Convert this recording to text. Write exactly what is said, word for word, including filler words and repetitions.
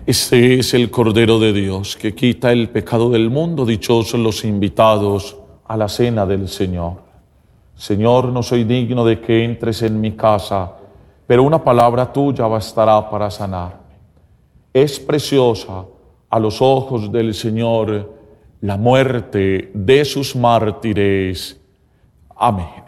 Este es el Cordero de Dios que quita el pecado del mundo. Dichosos los invitados a la cena del Señor. Señor, no soy digno de que entres en mi casa, pero una palabra tuya bastará para sanar. Es preciosa a los ojos del Señor la muerte de sus mártires. Amén.